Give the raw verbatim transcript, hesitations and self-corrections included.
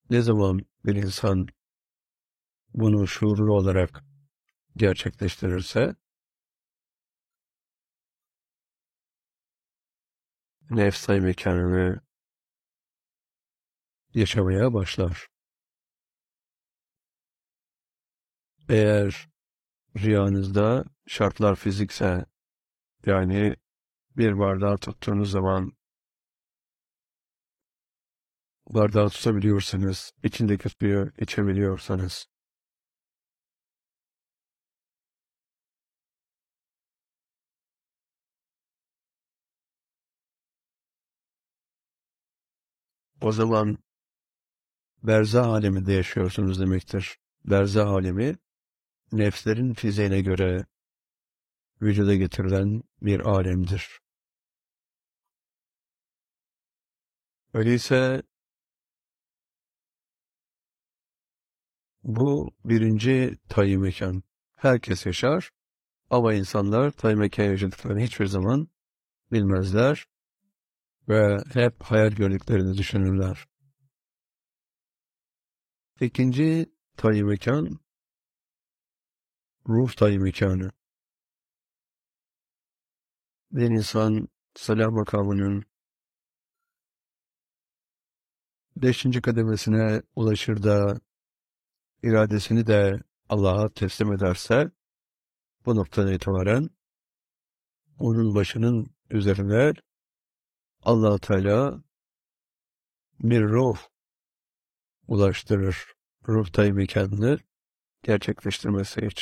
Ne zaman bir insan bunu şuurlu olarak gerçekleştirirse, nefs mekanını yaşamaya başlar. Eğer rüyanızda şartlar fizikse, yani bir bardağı tuttuğunuz zaman bardağı tutabiliyorsanız, içindeki suyu içebiliyorsanız, o zaman berzah aleminde yaşıyorsunuz demektir. Berzah alemi, nefslerin fiziğine göre vücuda getirilen bir alemdir. Öyleyse bu birinci tayyi mekan. Herkes yaşar ama insanlar tayyi mekan yaşadıklarını hiçbir zaman bilmezler ve hep hayal gördüklerini düşünürler. İkinci tayyi mekan, ruh tayyi mekanı. Bir insan salah makamının beşinci kademesine ulaşır da iradesini de Allah'a teslim ederse, bu noktadan itibaren onun başının üzerine Allah Teala bir ruh ulaştırır. Ruh tayyi mekanını gerçekleştirmesi için.